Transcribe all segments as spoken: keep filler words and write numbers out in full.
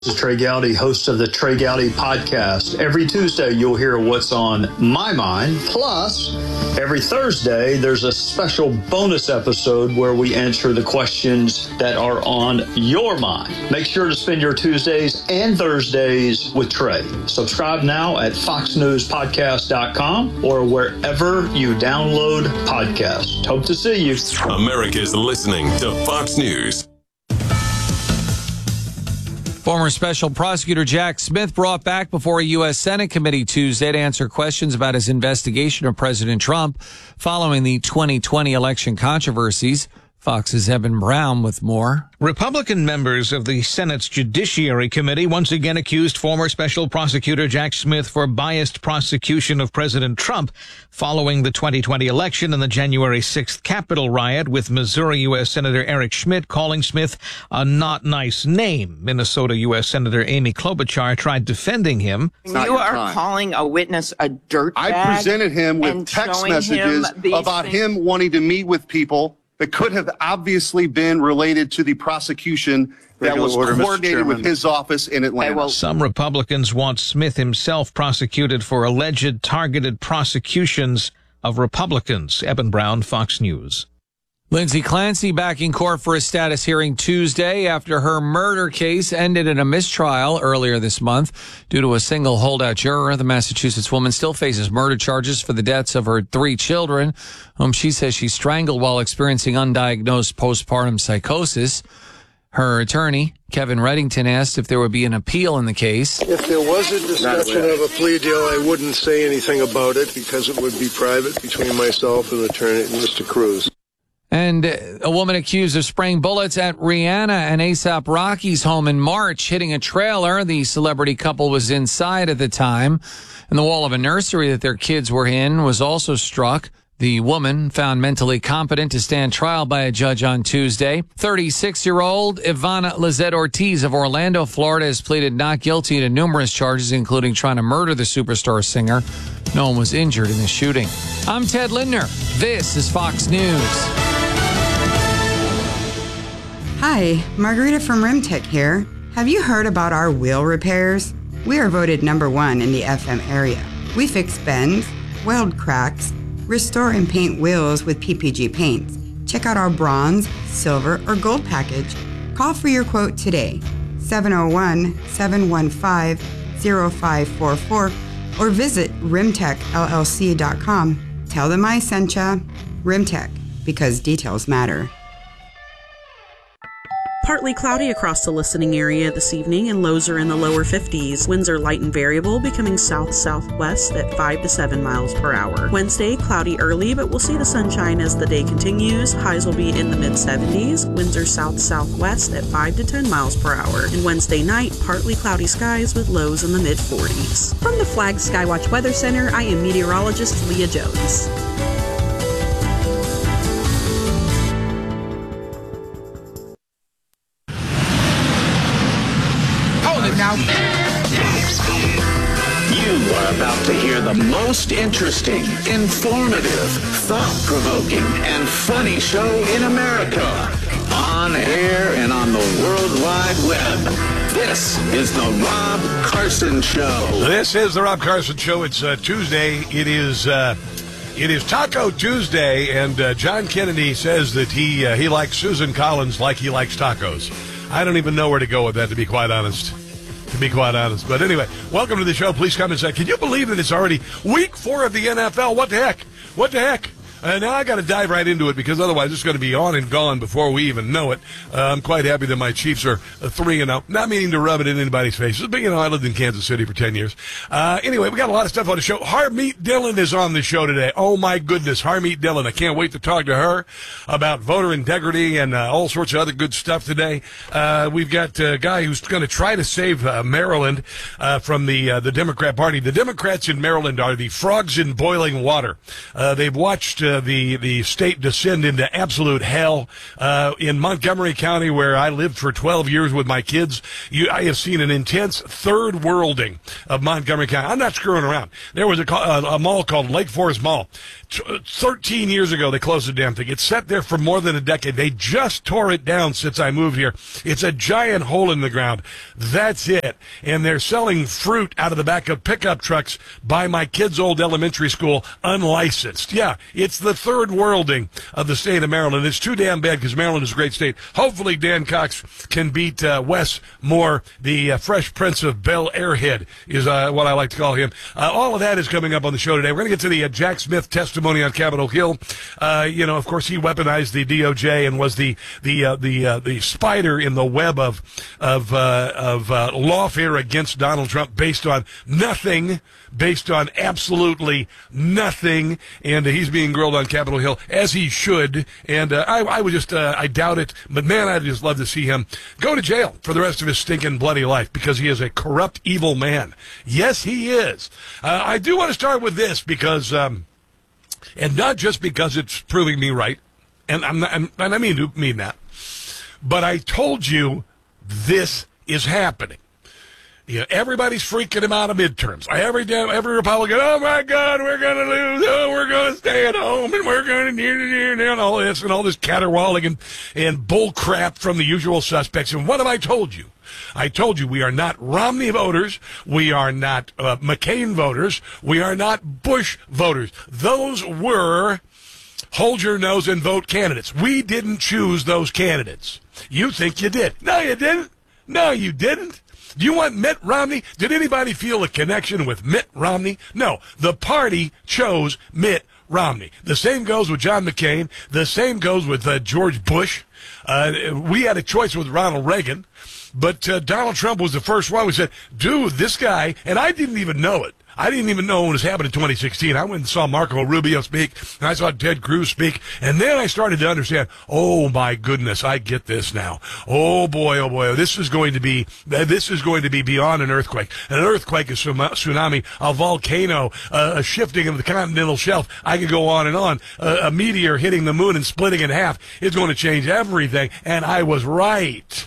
This is Trey Gowdy, host of the Trey Gowdy podcast. Every Tuesday, you'll hear what's on my mind. Plus, every Thursday, there's a special bonus episode where we answer the questions that are on your mind. Make sure to spend your Tuesdays and Thursdays with Trey. Subscribe now at fox news podcast dot com or wherever you download podcasts. Hope to see you. America's listening to Fox News. Former Special Prosecutor Jack Smith brought back before a U S Senate committee Tuesday to answer questions about his investigation of President Trump following the twenty twenty election controversies. Fox's Eben Brown with more. Republican members of the Senate's Judiciary Committee once again accused former Special Prosecutor Jack Smith for biased prosecution of President Trump following the twenty twenty election and the January sixth Capitol riot, with Missouri U S Senator Eric Schmidt calling Smith a not nice name. Minnesota U S Senator Amy Klobuchar tried defending him. You are time. calling a witness a dirtbag. I presented him with text messages about things. him wanting to meet with people that could have obviously been related to the prosecution that was order, coordinated with his office in Atlanta. Okay, well, some Republicans want Smith himself prosecuted for alleged targeted prosecutions of Republicans. Eben Brown, Fox News. Lindsay Clancy back in court for a status hearing Tuesday after her murder case ended in a mistrial earlier this month due to a single holdout juror. The Massachusetts woman still faces murder charges for the deaths of her three children, whom she says she strangled while experiencing undiagnosed postpartum psychosis. Her attorney, Kevin Reddington, asked if there would be an appeal in the case. If there was a discussion of a plea deal, I wouldn't say anything about it because it would be private between myself and attorney Mister Cruz. And a woman accused of spraying bullets at Rihanna and A$AP Rocky's home in March, hitting a trailer. The celebrity couple was inside at the time, and the wall of a nursery that their kids were in was also struck. The woman, found mentally competent to stand trial by a judge on Tuesday. thirty-six-year-old Ivana Lizette Ortiz of Orlando, Florida, has pleaded not guilty to numerous charges, including trying to murder the superstar singer. No one was injured in the shooting. I'm Ted Lindner. This is Fox News. Hi, Margarita from Rimtech here. Have you heard about our wheel repairs? We are voted number one in the F M area. We fix bends, weld cracks, restore and paint wheels with P P G paints. Check out our bronze, silver, or gold package. Call for your quote today, seven oh one, seven one five, oh five four four, or visit rimtech L L C dot com. Tell them I sent ya. Rimtech, because details matter. Partly cloudy across the listening area this evening, and lows are in the lower fifties. Winds are light and variable, becoming south-southwest at five to seven miles per hour. Wednesday, cloudy early, but we'll see the sunshine as the day continues. Highs will be in the mid-seventies. Winds are south-southwest at five to ten miles per hour. And Wednesday night, partly cloudy skies with lows in the mid-forties. From the Flag Skywatch Weather Center, I am meteorologist Leah Jones. Now. You are about to hear the most interesting, informative, thought-provoking, and funny show in America. On air and on the World Wide Web. This is the Rob Carson Show. This is the Rob Carson Show. It's uh, Tuesday. It is uh, it is Taco Tuesday, and uh, John Kennedy says that he uh, he likes Susan Collins like he likes tacos. I don't even know where to go with that, to be quite honest. To be quite honest. But anyway, welcome to the show. Please come and say, can you believe that it's already week four of the N F L? What the heck? What the heck? Uh, now I got to dive right into it because otherwise it's going to be on and gone before we even know it. Uh, I'm quite happy that my Chiefs are uh, three and oh. Not meaning to rub it in anybody's faces, but you know I lived in Kansas City for ten years. Uh, anyway, we got a lot of stuff on the show. Harmeet Dillon is on the show today. Oh my goodness, Harmeet Dillon! I can't wait to talk to her about voter integrity and uh, all sorts of other good stuff today. Uh, we've got a guy who's going to try to save uh, Maryland uh, from the uh, the Democrat Party. The Democrats in Maryland are the frogs in boiling water. Uh, they've watched. Uh, uh, the the state descend into absolute hell. Uh, in Montgomery County, where I lived for twelve years with my kids, you, I have seen an intense third worlding of Montgomery County. I'm not screwing around. There was a, a, a mall called Lake Forest Mall. thirteen years ago, they closed the damn thing. It's sat there for more than a decade. They just tore it down since I moved here. It's a giant hole in the ground. That's it. And they're selling fruit out of the back of pickup trucks by my kids' old elementary school, unlicensed. Yeah, it's the third worlding of the state of Maryland. It's too damn bad because Maryland is a great state. Hopefully Dan Cox can beat uh, Wes Moore, the uh, Fresh Prince of Bel Airhead, is uh, what I like to call him. Uh, all of that is coming up on the show today. We're going to get to the uh, Jack Smith testimony on Capitol Hill. Uh, you know, of course, he weaponized the D O J and was the the uh, the uh, the spider in the web of of uh, of uh, lawfare against Donald Trump, based on nothing, based on absolutely nothing. And uh, he's being grilled on Capitol Hill, as he should. And uh, I, I would just uh, I doubt it, but man, I'd just love to see him go to jail for the rest of his stinking bloody life, because he is a corrupt, evil man. Yes, he is. Uh, I do want to start with this because. Um, And not just because it's proving me right, and I'm not, and I mean to mean that, but I told you this is happening. You know, everybody's freaking him out of midterms. Every every Republican, oh my God, we're going to lose. Oh, we're going to stay at home, and we're going to do and all this and all this caterwauling and and bull crap from the usual suspects. And what have I told you? I told you we are not Romney voters. We are not uh, McCain voters. We are not Bush voters. Those were hold your nose and vote candidates. We didn't choose those candidates. You think you did. No, you didn't. No, you didn't. Do you want Mitt Romney? Did anybody feel a connection with Mitt Romney? No. The party chose Mitt Romney. The same goes with John McCain. The same goes with uh, George Bush. Uh, we had a choice with Ronald Reagan. But uh, Donald Trump was the first one who said, dude, this guy, and I didn't even know it. I didn't even know what was happening in twenty sixteen. I went and saw Marco Rubio speak, and I saw Ted Cruz speak, and then I started to understand, oh, my goodness, I get this now. Oh, boy, oh, boy, this is going to be this is going to be beyond an earthquake. An earthquake, a tsunami, a volcano, uh, a shifting of the continental shelf. I could go on and on. Uh, a meteor hitting the moon and splitting in half. It's going to change everything, and I was right.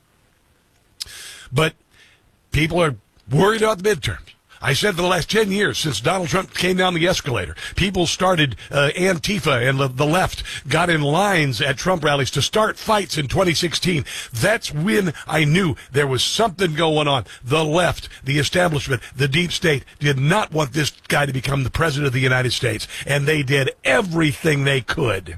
But people are worried about the midterms. I said for the last ten years, since Donald Trump came down the escalator, people started, uh, Antifa and the left got in lines at Trump rallies to start fights in twenty sixteen. That's when I knew there was something going on. The left, the establishment, the deep state did not want this guy to become the president of the United States. And they did everything they could,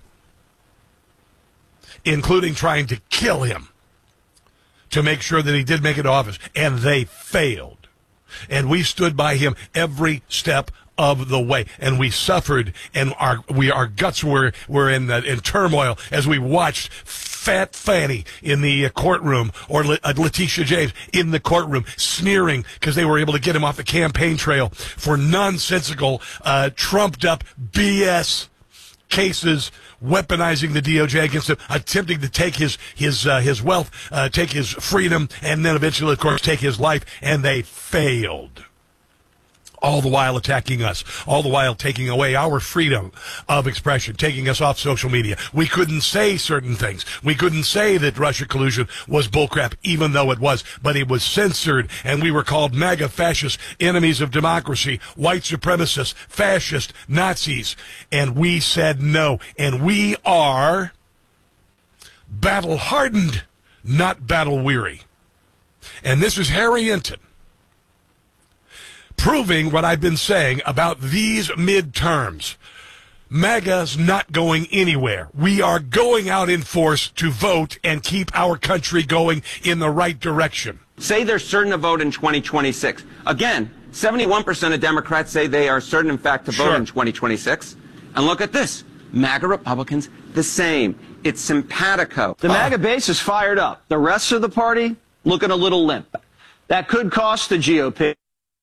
including trying to kill him, to make sure that he did make it to office, and they failed. And we stood by him every step of the way, and we suffered, and our we our guts were were in uh, in turmoil as we watched Fat Fanny in the uh, courtroom, or La- uh, Letitia James in the courtroom, sneering because they were able to get him off the campaign trail for nonsensical, uh, trumped up B S cases, weaponizing the D O J against him, attempting to take his his uh, his wealth, uh, take his freedom, and then eventually, of course, take his life. And they failed. All the while attacking us, all the while taking away our freedom of expression, taking us off social media. We couldn't say certain things. We couldn't say that Russia collusion was bullcrap, even though it was. But it was censored, and we were called MAGA fascists, enemies of democracy, white supremacists, fascists, Nazis. And we said no. And we are battle-hardened, not battle-weary. And this is Harry Enton, proving what I've been saying about these midterms. MAGA's not going anywhere. We are going out in force to vote and keep our country going in the right direction. Say they're certain to vote in twenty twenty-six. Again, seventy-one percent of Democrats say they are certain, in fact, to vote sure. in twenty twenty-six. And look at this. MAGA Republicans, the same. It's simpatico. The MAGA base is fired up. The rest of the party looking a little limp. That could cost the G O P.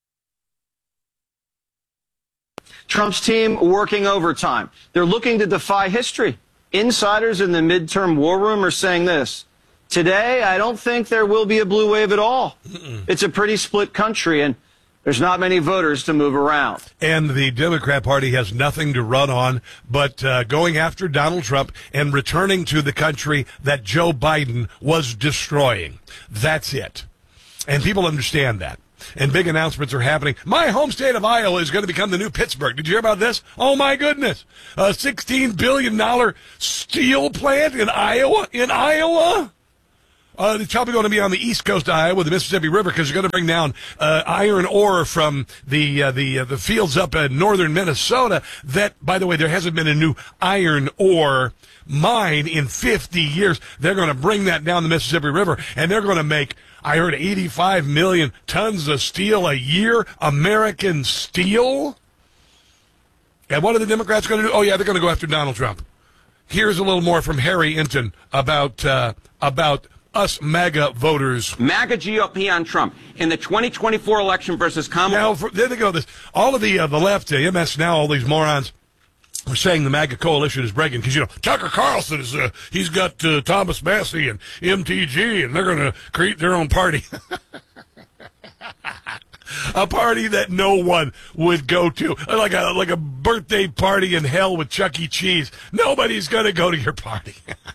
Trump's team working overtime. They're looking to defy history. Insiders in the midterm war room are saying this. Today, I don't think there will be a blue wave at all. Mm-mm. It's a pretty split country, and There's not many voters to move around. And the Democrat Party has nothing to run on but uh, going after Donald Trump and returning to the country that Joe Biden was destroying. That's it. And people understand that. And big announcements are happening. My home state of Iowa is going to become the new Pittsburgh. Did you hear about this? Oh, my goodness. A sixteen billion dollars steel plant in Iowa? In Iowa? Uh, it's probably going to be on the east coast of Iowa, the Mississippi River, because you're going to bring down uh, iron ore from the uh, the uh, the fields up in northern Minnesota. That, by the way, there hasn't been a new iron ore mine in fifty years. They're going to bring that down the Mississippi River, and they're going to make, I heard, eighty-five million tons of steel a year, American steel. And what are the Democrats going to do? Oh, yeah, they're going to go after Donald Trump. Here's a little more from Harry Inton about uh, about us MAGA voters. MAGA G O P on Trump in the twenty twenty-four election versus Kamala. Now, for, there they go. This all of the uh, the left, uh, M S Now, all these morons are saying the MAGA coalition is breaking because, you know, Tucker Carlson is uh, he's got uh, Thomas Massey and M T G, and they're going to create their own party. A party that no one would go to, like a like a birthday party in hell with Chuck E. Cheese. Nobody's going to go to your party.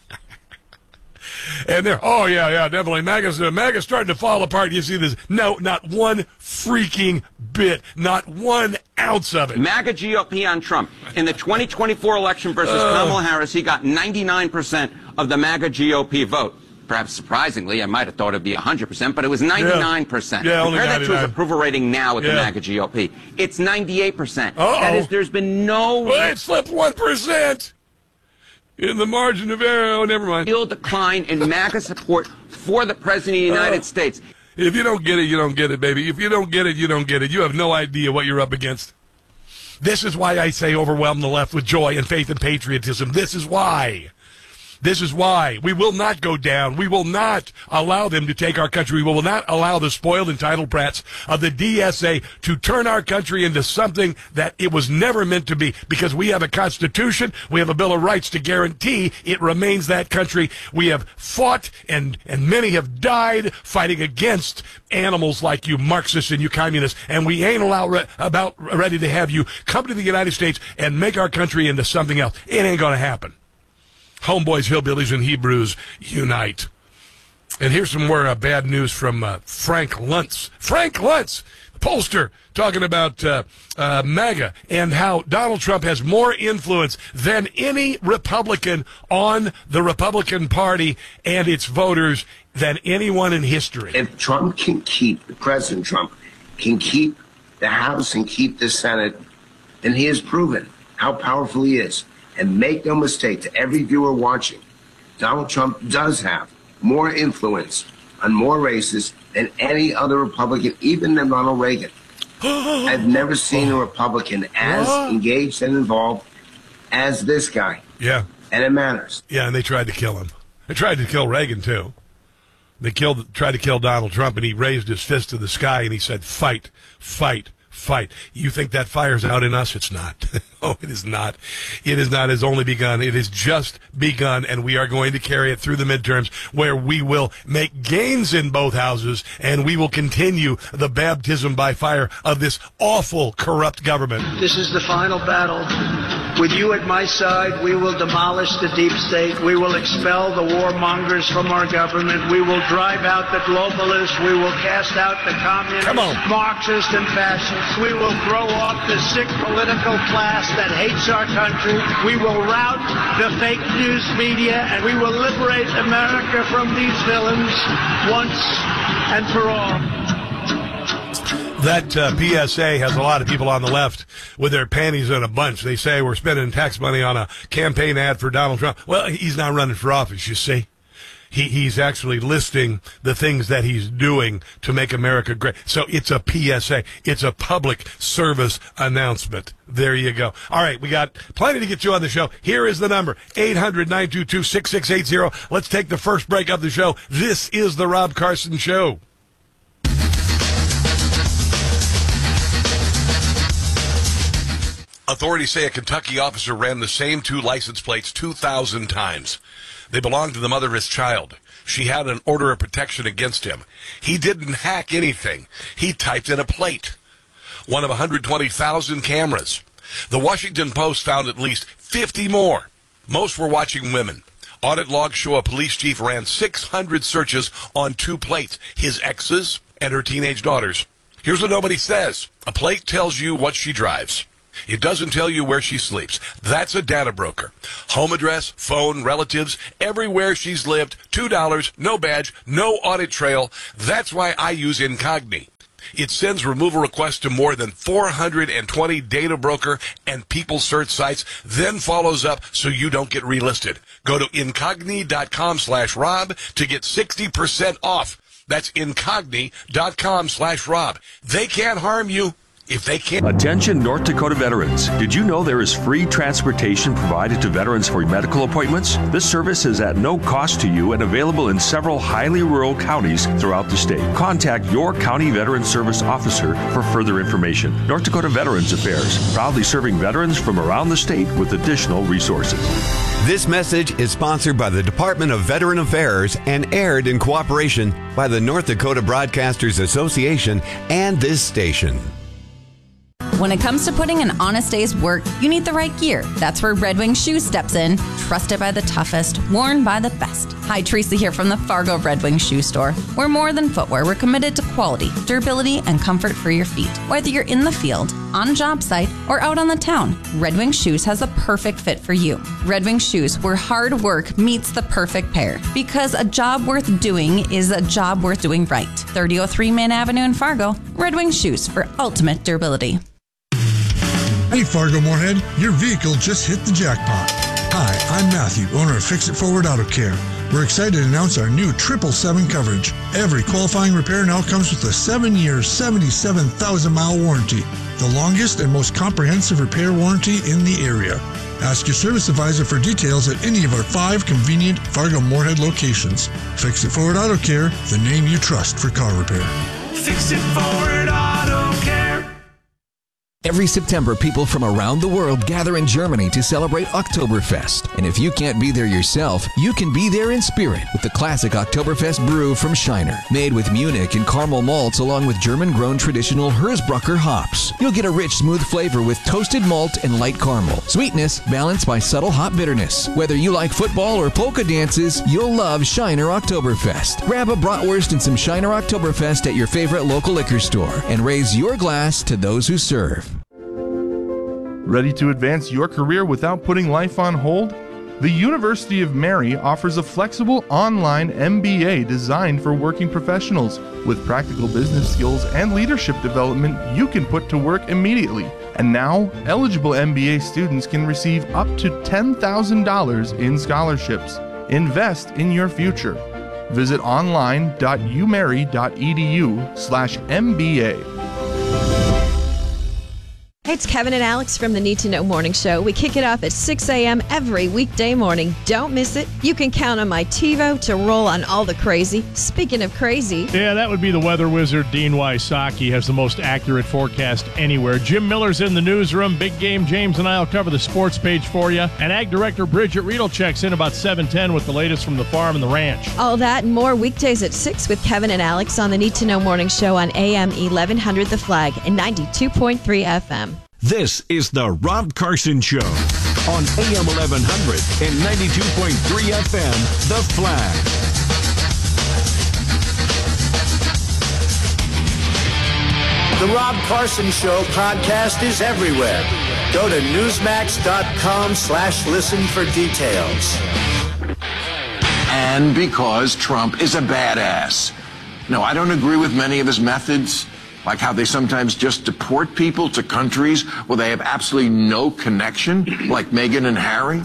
And they're, oh, yeah, yeah, definitely. MAGA's, uh, MAGA's starting to fall apart. You see this? No, not one freaking bit. Not one ounce of it. MAGA G O P on Trump. In the twenty twenty-four election versus uh, Kamala Harris, he got ninety-nine percent of the MAGA G O P vote. Perhaps surprisingly, I might have thought it would be one hundred percent, but it was ninety-nine percent. Yeah, yeah, only Compare ninety-nine. that to his approval rating now with yeah. the MAGA G O P. It's ninety-eight percent. Uh-oh. That is, there's been no... Well, it slipped one percent. In the margin of error, oh, never mind. Real decline in MAGA support for the President of the United uh, States. If you don't get it, you don't get it, baby. If you don't get it, you don't get it. You have no idea what you're up against. This is why I say overwhelm the left with joy and faith and patriotism. This is why. This is why we will not go down. We will not allow them to take our country. We will not allow the spoiled, entitled brats of the D S A to turn our country into something that it was never meant to be, because we have a Constitution, we have a Bill of Rights to guarantee it remains that country. We have fought, and, and many have died fighting against animals like you Marxists and you communists, and we ain't allow re- about ready to have you come to the United States and make our country into something else. It ain't going to happen. Homeboys, hillbillies, and Hebrews unite. And here's some more uh, bad news from uh, Frank Luntz. Frank Luntz, pollster, talking about uh, uh, MAGA and how Donald Trump has more influence than any Republican on the Republican Party and its voters than anyone in history. If Trump can keep, President Trump can keep the House and keep the Senate, then he has proven how powerful he is. And make no mistake, to every viewer watching, Donald Trump does have more influence on more races than any other Republican, even than Ronald Reagan. I've never seen a Republican as engaged and involved as this guy. Yeah. And it matters. Yeah, and they tried to kill him. They tried to kill Reagan, too. They killed, tried to kill Donald Trump, and he raised his fist to the sky, and he said, fight, fight. Fight. You think that fire's out in us? It's not. Oh, it is not. It is not. It's only begun. It has just begun, and we are going to carry it through the midterms, where we will make gains in both houses, and we will continue the baptism by fire of this awful, corrupt government. This is the final battle. With you at my side, we will demolish the deep state. We will expel the warmongers from our government. We will drive out the globalists. We will cast out the communists, Marxists, and fascists. We will throw off the sick political class that hates our country. We will rout the fake news media, and we will liberate America from these villains once and for all. That uh, P S A has a lot of people on the left with their panties in a bunch. They say we're spending tax money on a campaign ad for Donald Trump. Well, he's not running for office, you see. He, he's actually listing the things that he's doing to make America great. So it's a P S A. It's a public service announcement. There you go. All right, we got plenty to get you on the show. Here is the number, eight hundred, nine two two, six six eight zero. Let's take the first break of the show. This is the Rob Carson Show. Authorities say a Kentucky officer ran the same two license plates two thousand times. They belonged to the mother of his child. She had an order of protection against him. He didn't hack anything. He typed in a plate. one of one hundred twenty thousand cameras. The Washington Post found at least fifty more. Most were watching women. Audit logs show a police chief ran six hundred searches on two plates, his exes and her teenage daughters. Here's what nobody says. A plate tells you what she drives. It doesn't tell you where she sleeps. That's a data broker. Home address, phone, relatives, everywhere she's lived, two dollars, no badge, no audit trail. That's why I use Incogni. It sends removal requests to more than four hundred twenty data broker and people search sites, then follows up so you don't get relisted. Go to Incogni.com slash Rob to get sixty percent off. That's Incogni.com slash Rob. They can't harm you if they can't. Attention North Dakota veterans. Did you know there is free transportation provided to veterans for medical appointments? This service is at no cost to you and available in several highly rural counties throughout the state. Contact your county veteran service officer for further information. North Dakota Veterans Affairs, proudly serving veterans from around the state with additional resources. This message is sponsored by the Department of Veteran Affairs and aired in cooperation by the North Dakota Broadcasters Association and this station. When it comes to putting an honest day's work, you need the right gear. That's where Red Wing Shoes steps in. Trusted by the toughest, worn by the best. Hi, Teresa here from the Fargo Red Wing Shoe Store. We're more than footwear. We're committed to quality, durability, and comfort for your feet. Whether you're in the field, on a job site, or out on the town, Red Wing Shoes has a perfect fit for you. Red Wing Shoes, where hard work meets the perfect pair. Because a job worth doing is a job worth doing right. thirty oh three Main Avenue in Fargo. Red Wing Shoes for ultimate durability. Hey Fargo Moorhead, your vehicle just hit the jackpot. Hi, I'm Matthew, owner of Fix It Forward Auto Care. We're excited to announce our new triple seven coverage. Every qualifying repair now comes with a seven-year, seventy-seven thousand mile warranty, the longest and most comprehensive repair warranty in the area. Ask your service advisor for details at any of our five convenient Fargo Moorhead locations. Fix It Forward Auto Care, the name you trust for car repair. Fix It Forward Auto Care. Every September, people from around the world gather in Germany to celebrate Oktoberfest. And if you can't be there yourself, you can be there in spirit with the classic Oktoberfest brew from Shiner. Made with Munich and caramel malts along with German-grown traditional Hersbrucker hops. You'll get a rich, smooth flavor with toasted malt and light caramel. Sweetness balanced by subtle hop bitterness. Whether you like football or polka dances, you'll love Shiner Oktoberfest. Grab a bratwurst and some Shiner Oktoberfest at your favorite local liquor store and raise your glass to those who serve. Ready to advance your career without putting life on hold? The University of Mary offers a flexible online M B A designed for working professionals. With practical business skills and leadership development you can put to work immediately. And now, eligible M B A students can receive up to ten thousand dollars in scholarships. Invest in your future. Visit online.umary.edu slash MBA. Hey, it's Kevin and Alex from the Need to Know Morning Show. We kick it off at six a.m. every weekday morning. Don't miss it. You can count on my TiVo to roll on all the crazy. Speaking of crazy. Yeah, that would be the weather wizard, Dean Wysocki, has the most accurate forecast anywhere. Jim Miller's in the newsroom. Big Game James and I will cover the sports page for you. And Ag Director Bridget Riedel checks in about seven ten with the latest from the farm and the ranch. All that and more weekdays at six with Kevin and Alex on the Need to Know Morning Show on A M eleven hundred The Flag and ninety-two point three F M. This is the Rob Carson Show on A M eleven hundred and ninety-two point three F M, The Flag. The Rob Carson Show podcast is everywhere. Go to newsmax.com slash listen for details. And because Trump is a badass. No, I don't agree with many of his methods. Like how they sometimes just deport people to countries where they have absolutely no connection, like Meghan and Harry.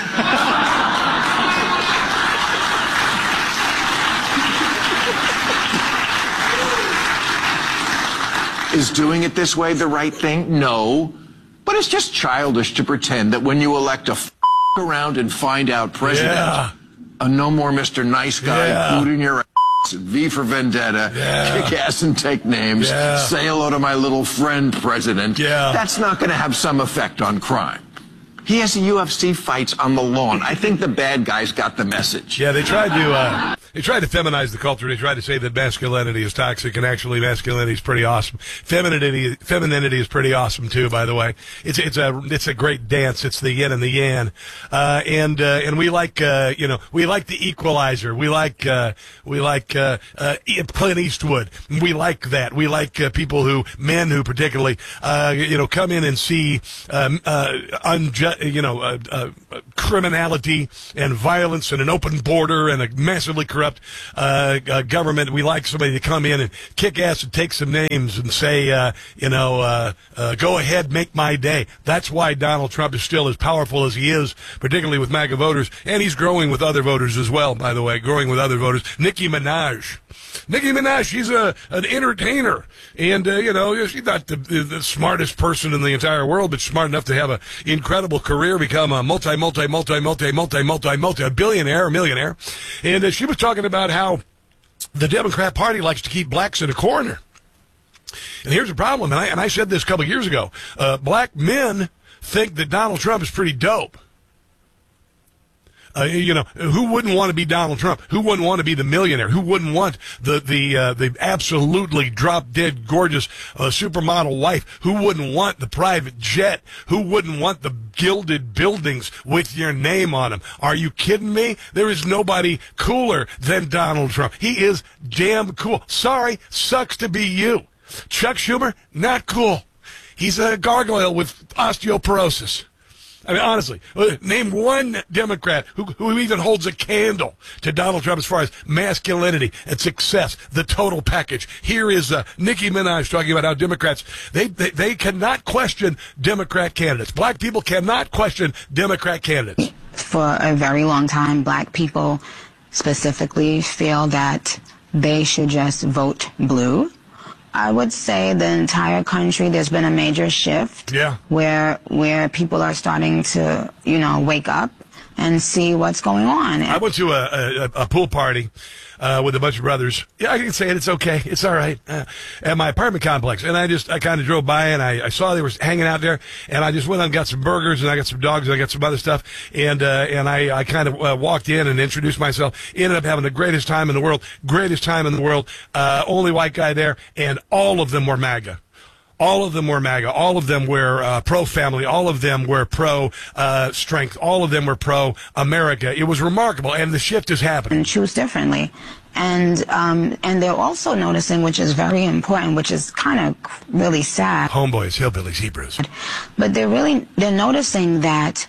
Is doing it this way the right thing? No. But it's just childish to pretend that when you elect a f*** around and find out president, yeah. a no more Mister Nice Guy, Yeah. boot in your V for Vendetta, Yeah. kick ass and take names, Yeah. say hello to my little friend president. Yeah. That's not going to have some effect on crime. He has U F C fights on the lawn. I think the bad guys got the message. Yeah, they tried to uh, they tried to feminize the culture. They tried to say that masculinity is toxic, and actually masculinity is pretty awesome. Femininity, femininity is pretty awesome too. By the way, it's it's a it's a great dance. It's the yin and the yang, uh, and uh, and we like uh, you know we like the Equalizer. We like uh, we like uh, uh, Clint Eastwood. We like that. We like uh, people who men who particularly uh, you know come in and see um, uh, unjust. You know, uh, uh, criminality and violence and an open border and a massively corrupt uh, uh, government. We like somebody to come in and kick ass and take some names and say, uh, you know, uh, uh, go ahead, make my day. That's why Donald Trump is still as powerful as he is, particularly with MAGA voters. And he's growing with other voters as well, by the way, growing with other voters. Nicki Minaj. Nicki Minaj, she's a an entertainer. And, uh, you know, she's not the, the smartest person in the entire world, but she's smart enough to have an incredible career, become a multi, multi, multi, multi, multi, multi, multi, billionaire, millionaire. And uh, she was talking about how the Democrat Party likes to keep blacks in a corner. And here's the problem, and I, and I said this a couple of years ago. Uh, black men think that Donald Trump is pretty dope. Uh, you know, who wouldn't want to be Donald Trump? Who wouldn't want to be the millionaire? Who wouldn't want the the uh, the absolutely drop-dead gorgeous uh, supermodel wife? Who wouldn't want the private jet? Who wouldn't want the gilded buildings with your name on them? Are you kidding me? There is nobody cooler than Donald Trump. He is damn cool. Sorry, sucks to be you. Chuck Schumer, not cool. He's a gargoyle with osteoporosis. I mean, honestly, name one Democrat who, who even holds a candle to Donald Trump as far as masculinity and success, the total package. Here is uh, Nicki Minaj talking about how Democrats, they, they, they cannot question Democrat candidates. Black people cannot question Democrat candidates. For a very long time, black people specifically feel that they should just vote blue. I would say the entire country, there's been a major shift yeah. where where people are starting to, you know, wake up and see what's going on. I went to a, a, a pool party uh, with a bunch of brothers. Yeah, I can say it. It's okay. It's all right. Uh, at my apartment complex. And I just, I kind of drove by and I, I saw they were hanging out there. And I just went and got some burgers and I got some dogs and I got some other stuff. And uh, and I, I kind of uh, walked in and introduced myself. Ended up having the greatest time in the world. Greatest time in the world. Uh, only white guy there. And all of them were MAGA. All of them were MAGA. All of them were uh, pro-family. All of them were pro-strength. Uh, all of them were pro-America. It was remarkable, and the shift is happening. And choose differently. And um, and they're also noticing, which is very important, which is kind of really sad. Homeboys, hillbillies, Hebrews. But they're really, they're noticing that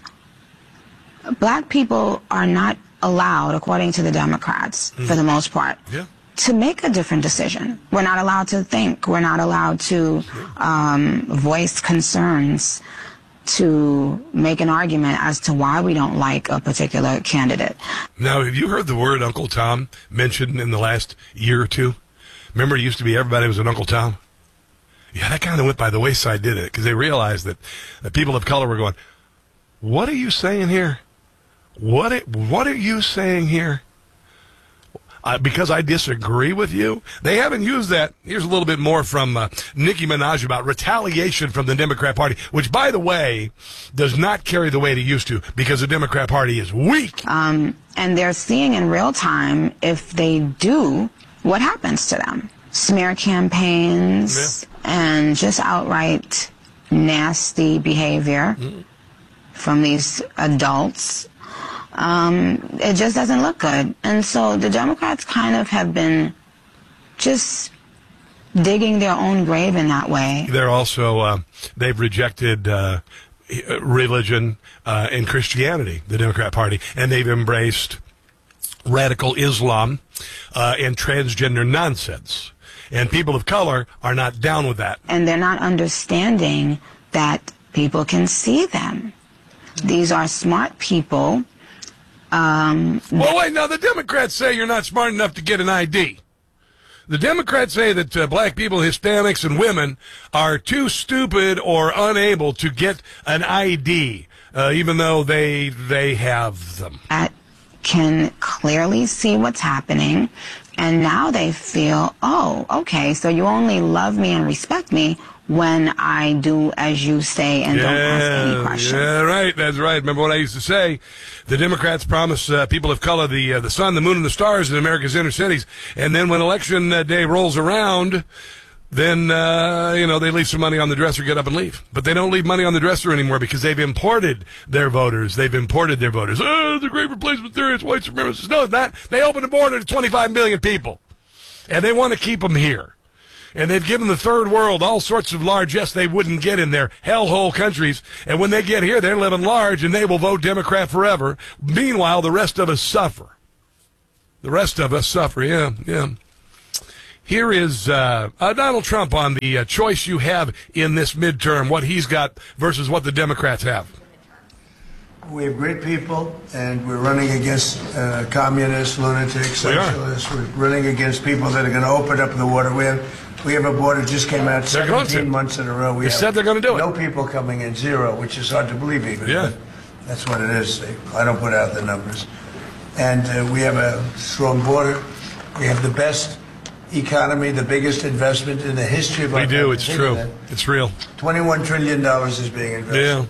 black people are not allowed, according to the Democrats, mm. for the most part. Yeah. To make a different decision. We're not allowed to think. We're not allowed to um, voice concerns, to make an argument as to why we don't like a particular candidate. Now, have you heard the word Uncle Tom mentioned in the last year or two? Remember, it used to be everybody was an Uncle Tom? Yeah, that kind of went by the wayside, did it? Because they realized that the people of color were going, what are you saying here? What it, what are you saying here? Uh, because I disagree with you. They haven't used that. Here's a little bit more from uh, Nicki Minaj about retaliation from the Democrat Party, which, by the way, does not carry the weight it used to because the Democrat Party is weak. Um, and they're seeing in real time, if they do, what happens to them. Smear campaigns yeah. and just outright nasty behavior mm. from these adults. Um, it just doesn't look good. And so the Democrats kind of have been just digging their own grave in that way. They're also, uh, they've rejected uh, religion uh, and Christianity, the Democrat Party, and they've embraced radical Islam uh, and transgender nonsense. And people of color are not down with that. And they're not understanding that people can see them. These are smart people. Um, well, wait, now the Democrats say you're not smart enough to get an I D. The Democrats say that uh, black people, Hispanics, and women are too stupid or unable to get an I D, uh, even though they they have them. That can clearly see what's happening And now they feel, oh, okay, so you only love me and respect me when I do as you say and yeah, don't ask any questions. Yeah, right. That's right. Remember what I used to say? The Democrats promise uh, people of color the uh, the sun, the moon, and the stars in America's inner cities. And then when election uh, day rolls around, then, uh, you know, they leave some money on the dresser, get up and leave. But they don't leave money on the dresser anymore because they've imported their voters. They've imported their voters. Oh, the great replacement theory, it's white supremacists. No, it's not. They opened the border to twenty-five million people. And they want to keep them here. And they've given the third world all sorts of largesse they wouldn't get in their hellhole countries. And when they get here, they're living large and they will vote Democrat forever. Meanwhile, the rest of us suffer. The rest of us suffer, yeah, yeah. Here is uh, uh, Donald Trump on the uh, choice you have in this midterm, what he's got versus what the Democrats have. We have great people, and we're running against uh, communists, lunatics, socialists. We we're running against people that are going to open up the water. We have, we have a border just came out seventeen months in a row. We they said they're going to do it. No people coming in, zero, which is hard to believe even. Yeah. But that's what it is. I don't put out the numbers. And uh, we have a strong border. We have the best economy, the biggest investment in the history of our country. We do. It's true. It's real. twenty-one trillion dollars is being invested. Yeah.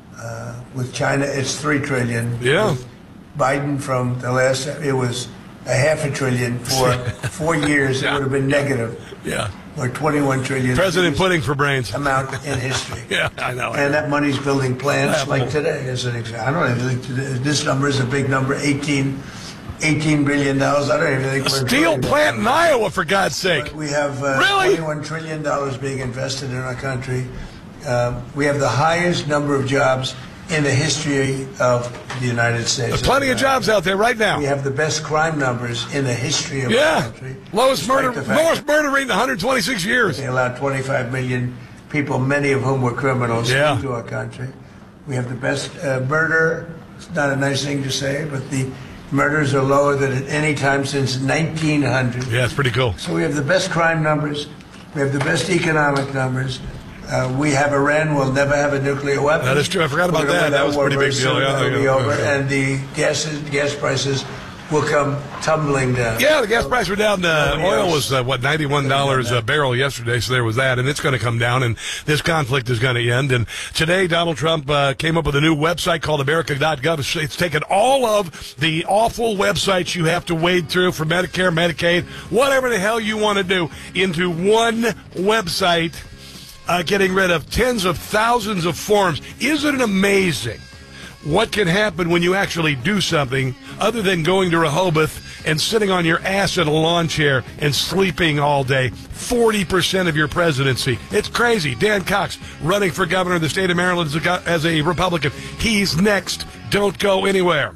Uh, with China, it's three trillion dollars. Yeah. With Biden, from the last, it was a half a trillion. For four years, yeah. It would have been negative. Yeah. Or twenty-one trillion dollars. President pudding for brains. Amount in history. Yeah, I know. And that money's building plants yeah, like today, as an example. I don't even think this number is a big number, eighteen, eighteen billion dollars. I don't even think a we're steel plant in Iowa, for God's sake. But we have uh, really? twenty-one trillion dollars being invested in our country. Um, we have the highest number of jobs in the history of the United States. There's plenty of jobs out there right now. We have the best crime numbers in the history of yeah. our country. Lowest murder, lowest murder rate in one hundred twenty-six years. They allowed twenty-five million people, many of whom were criminals, yeah. into our country. We have the best uh, murder. It's not a nice thing to say, but the murders are lower than at any time since nineteen hundred. Yeah, it's pretty cool. So we have the best crime numbers. We have the best economic numbers. Uh, we have Iran will never have a nuclear weapon. That is true. I forgot about that. That was a pretty big deal. Yeah, it'll be over, and the gas gas prices will come tumbling down. Yeah, the gas price were down. Uh, oil was uh, what ninety-one dollars a barrel yesterday, so there was that, and it's going to come down, and this conflict is going to end. And today, Donald Trump uh, came up with a new website called America dot gov. It's, it's taken all of the awful websites you have to wade through for Medicare, Medicaid, whatever the hell you want to do, into one website. Uh, getting rid of tens of thousands of forms. Isn't it amazing what can happen when you actually do something other than going to Rehoboth and sitting on your ass in a lawn chair and sleeping all day? forty percent of your presidency. It's crazy. Dan Cox running for governor of the state of Maryland as a, as a Republican. He's next. Don't go anywhere.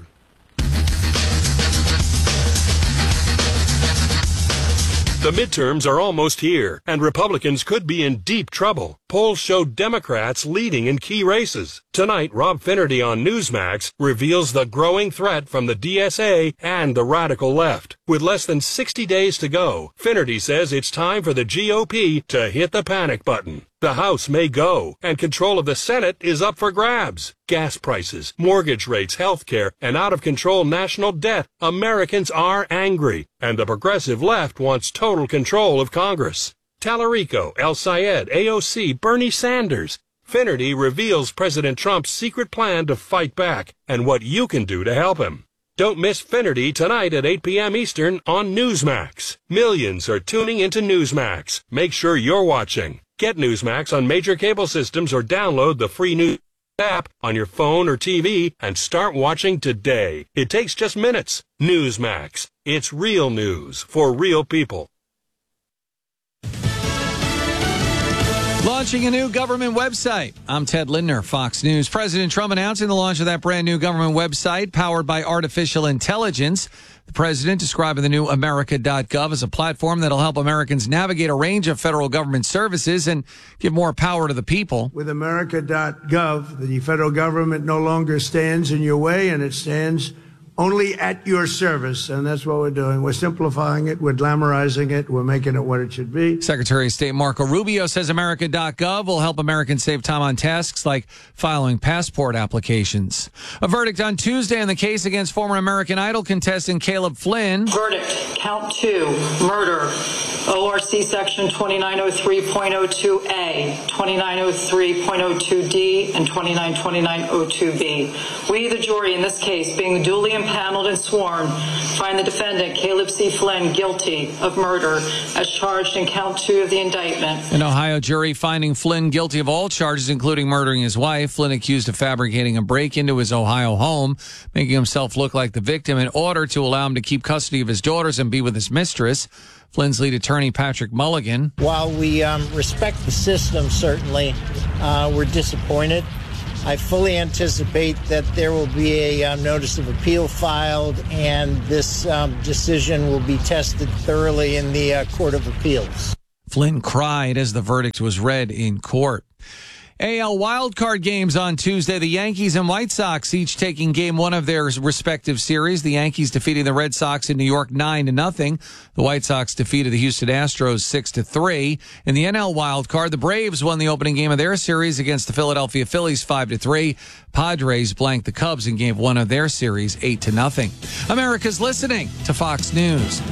The midterms are almost here, and Republicans could be in deep trouble. Polls show Democrats leading in key races. Tonight, Rob Finnerty on Newsmax reveals the growing threat from the D S A and the radical left. With less than sixty days to go, Finnerty says it's time for the G O P to hit the panic button. The House may go, and control of the Senate is up for grabs. Gas prices, mortgage rates, health care, and out-of-control national debt. Americans are angry, and the progressive left wants total control of Congress. Tallarico, El Sayed, A O C, Bernie Sanders. Finnerty reveals President Trump's secret plan to fight back and what you can do to help him. Don't miss Finnerty tonight at eight p.m. Eastern on Newsmax. Millions are tuning into Newsmax. Make sure you're watching. Get Newsmax on major cable systems or download the free News app on your phone or T V and start watching today. It takes just minutes. Newsmax. It's real news for real people. Launching a new government website. I'm Ted Lindner, Fox News. President Trump announcing the launch of that brand new government website powered by artificial intelligence. The president describing the new America dot gov as a platform that'll help Americans navigate a range of federal government services and give more power to the people. With America dot gov, the federal government no longer stands in your way, and it stands only at your service, and that's what we're doing. We're simplifying it, we're glamorizing it, we're making it what it should be. Secretary of State Marco Rubio says America dot gov will help Americans save time on tasks like filing passport applications. A verdict on Tuesday in the case against former American Idol contestant Caleb Flynn. Verdict, count two, murder, O R C section twenty-nine oh three point oh two A, twenty-nine oh three point oh two D, and twenty-nine twenty-nine oh two B. We, the jury in this case, being duly impaneled and sworn, find the defendant, Caleb C. Flynn, guilty of murder as charged in count two of the indictment. An Ohio jury finding Flynn guilty of all charges, including murdering his wife. Flynn accused of fabricating a break into his Ohio home, making himself look like the victim in order to allow him to keep custody of his daughters and be with his mistress. Flynn's lead attorney, Patrick Mulligan. While we um, respect the system, certainly, uh, we're disappointed. I fully anticipate that there will be a uh, notice of appeal filed, and this um, decision will be tested thoroughly in the uh, Court of Appeals. Flynn cried as the verdict was read in court. A L wildcard games on Tuesday. The Yankees and White Sox each taking game one of their respective series. The Yankees defeating the Red Sox in New York nine to nothing. The White Sox defeated the Houston Astros six to three. In the N L wildcard, the Braves won the opening game of their series against the Philadelphia Phillies five to three. Padres blanked the Cubs in game one of their series eight to nothing. America's listening to Fox News.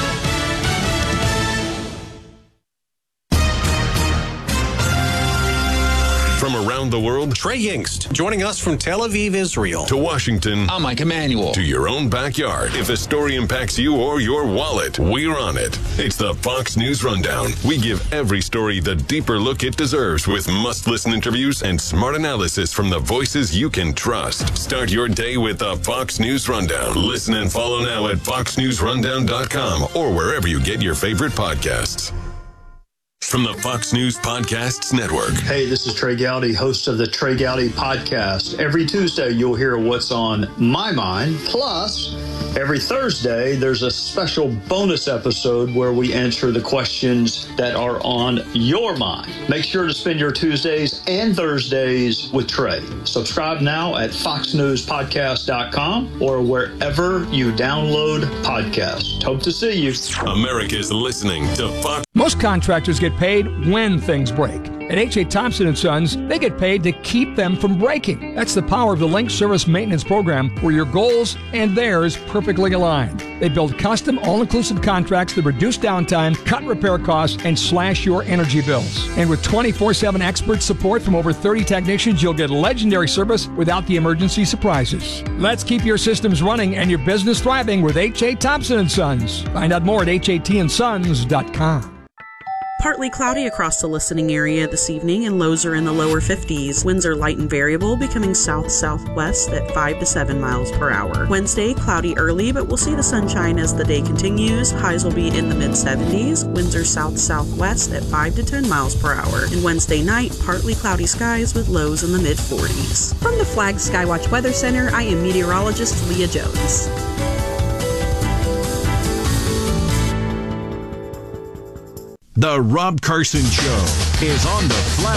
From around the world, Trey Yingst, joining us from Tel Aviv, Israel. To Washington, I'm Mike Emanuel. To your own backyard. If a story impacts you or your wallet, we're on it. It's the Fox News Rundown. We give every story the deeper look it deserves with must-listen interviews and smart analysis from the voices you can trust. Start your day with the Fox News Rundown. Listen and follow now at fox news rundown dot com or wherever you get your favorite podcasts. From the Fox News Podcasts Network. Hey, this is Trey Gowdy, host of the Trey Gowdy Podcast. Every Tuesday, you'll hear what's on my mind. Plus, every Thursday, there's a special bonus episode where we answer the questions that are on your mind. Make sure to spend your Tuesdays and Thursdays with Trey. Subscribe now at fox news podcast dot com or wherever you download podcasts. Hope to see you. America's listening to Fox. Most contractors get paid when things break. At H A. Thompson and Sons, they get paid to keep them from breaking. That's the power of the Link Service Maintenance Program, where your goals and theirs perfectly align. They build custom, all-inclusive contracts that reduce downtime, cut repair costs, and slash your energy bills. And with twenty-four seven expert support from over thirty technicians, you'll get legendary service without the emergency surprises. Let's keep your systems running and your business thriving with H A. Thompson and Sons. Find out more at H A T and sons dot com. Partly cloudy across the listening area this evening, and lows are in the lower fifties. Winds are light and variable, becoming south-southwest at five to seven miles per hour. Wednesday, cloudy early, but we'll see the sunshine as the day continues. Highs will be in the mid-seventies. Winds are south-southwest at five to ten miles per hour. And Wednesday night, partly cloudy skies with lows in the mid-forties. From the Flag Skywatch Weather Center, I am meteorologist Leah Jones. The Rob Carson Show is on the Flag